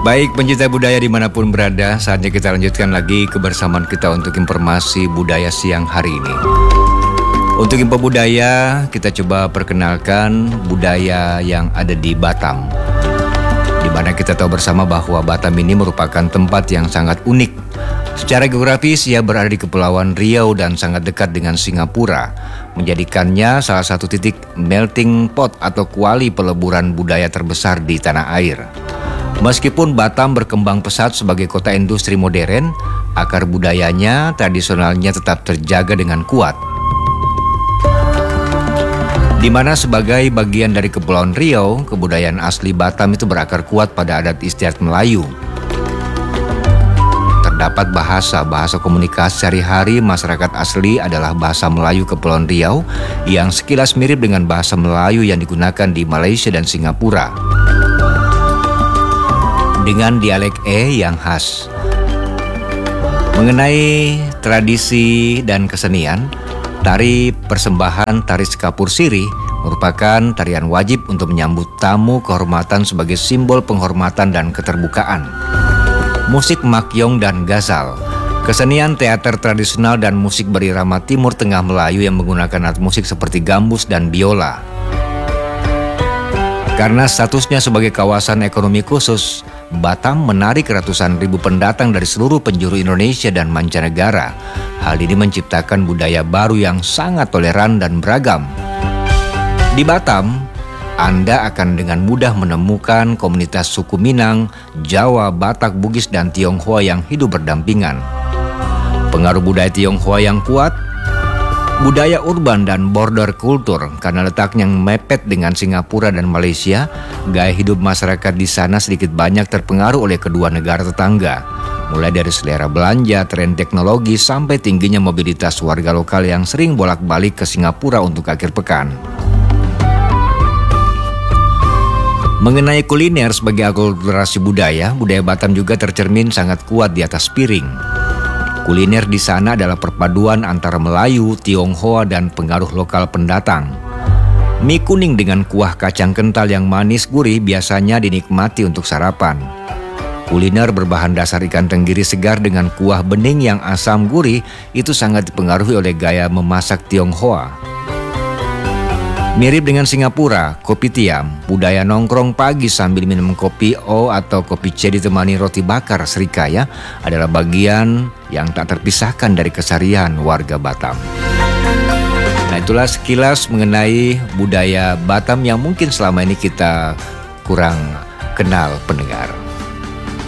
Baik pencinta budaya dimanapun berada, saatnya kita lanjutkan lagi kebersamaan kita untuk informasi budaya siang hari ini. Untuk info budaya, kita coba perkenalkan budaya yang ada di Batam. Di mana kita tahu bersama bahwa Batam ini merupakan tempat yang sangat unik. Secara geografis, ia berada di Kepulauan Riau dan sangat dekat dengan Singapura, menjadikannya salah satu titik melting pot atau kuali peleburan budaya terbesar di tanah air. Meskipun Batam berkembang pesat sebagai kota industri modern, akar budayanya tradisionalnya tetap terjaga dengan kuat. Di mana sebagai bagian dari Kepulauan Riau, kebudayaan asli Batam itu berakar kuat pada adat istiadat Melayu. Terdapat bahasa komunikasi sehari-hari masyarakat asli adalah bahasa Melayu Kepulauan Riau yang sekilas mirip dengan bahasa Melayu yang digunakan di Malaysia dan Singapura, dengan dialek yang khas. Mengenai tradisi dan kesenian, tari persembahan tari Sekapur Sirih merupakan tarian wajib untuk menyambut tamu kehormatan sebagai simbol penghormatan dan keterbukaan. Musik makyong dan ghazal, kesenian teater tradisional dan musik berirama Timur Tengah Melayu yang menggunakan alat musik seperti gambus dan biola. Karena statusnya sebagai kawasan ekonomi khusus, Batam menarik ratusan ribu pendatang dari seluruh penjuru Indonesia dan mancanegara. Hal ini menciptakan budaya baru yang sangat toleran dan beragam. Di Batam, Anda akan dengan mudah menemukan komunitas suku Minang, Jawa, Batak, Bugis, dan Tionghoa yang hidup berdampingan. Pengaruh budaya Tionghoa yang kuat, budaya urban dan border kultur karena letaknya yang mepet dengan Singapura dan Malaysia, gaya hidup masyarakat di sana sedikit banyak terpengaruh oleh kedua negara tetangga. Mulai dari selera belanja, tren teknologi, sampai tingginya mobilitas warga lokal yang sering bolak-balik ke Singapura untuk akhir pekan. Mengenai kuliner sebagai akulturasi budaya Batam juga tercermin sangat kuat di atas piring. Kuliner di sana adalah perpaduan antara Melayu, Tionghoa, dan pengaruh lokal pendatang. Mie kuning dengan kuah kacang kental yang manis gurih biasanya dinikmati untuk sarapan. Kuliner berbahan dasar ikan tenggiri segar dengan kuah bening yang asam gurih itu sangat dipengaruhi oleh gaya memasak Tionghoa. Mirip dengan Singapura, kopi tiam, budaya nongkrong pagi sambil minum kopi O atau kopi C ditemani roti bakar serikaya adalah bagian yang tak terpisahkan dari keseharian warga Batam. Nah, itulah sekilas mengenai budaya Batam yang mungkin selama ini kita kurang kenal pendengar.